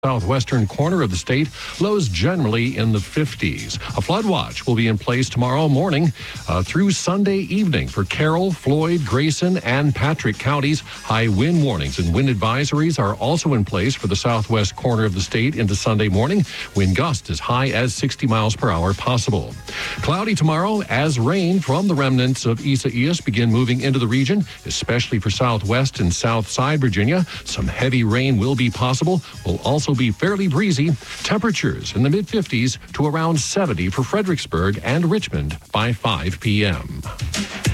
southwestern corner of the state, lows generally in the 50s. A flood watch will be in place tomorrow morning through Sunday evening for Carroll, Floyd, Grayson, and Patrick counties. High wind warnings and wind advisories are also in place for the southwest corner of the state into Sunday morning. Wind gusts as high as 60 miles per hour possible. Cloudy tomorrow as rain from the remnants of Isaias begin moving into the region, especially for southwest and south side Virginia. Some heavy rain will be possible. Will also be fairly breezy. Temperatures in the mid-50s to around 70 for Fredericksburg and Richmond by 5 p.m.